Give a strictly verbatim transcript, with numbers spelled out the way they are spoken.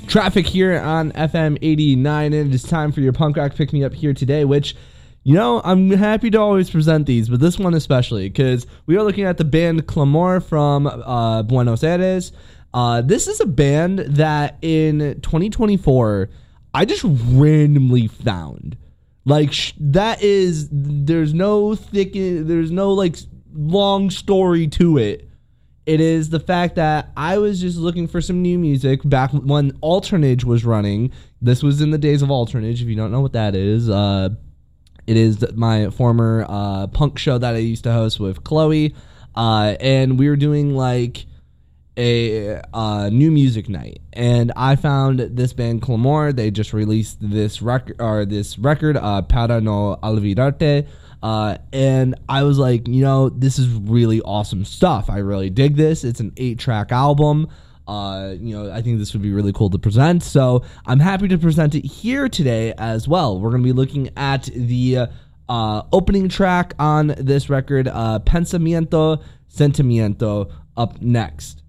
Traffic here on F M eighty-nine, and it is time for your punk rock pick me up here today, which, you know, I'm happy to always present these, but this one especially, because we are looking at the band Clamor from uh, Buenos Aires. Uh, this is a band that in twenty twenty-four, I just randomly found. Like, sh- that is, there's no thick, there's no, like, long story to it. It is the fact that I was just looking for some new music back when Alternage was running. This was in the days of Alternage, if you don't know what that is. Uh, it is my former uh, punk show that I used to host with Chloe. Uh, and we were doing like a uh, new music night. And I found this band Clamor. They just released this record, or this record, uh, Para no Olvidarte. Uh, and I was like, you know, this is really awesome stuff. I really dig this. It's an eight-track album. Uh, you know, I think this would be really cool to present. So I'm happy to present it here today as well. We're going to be looking at the uh, opening track on this record, uh, Pensamiento Sentimiento, up next.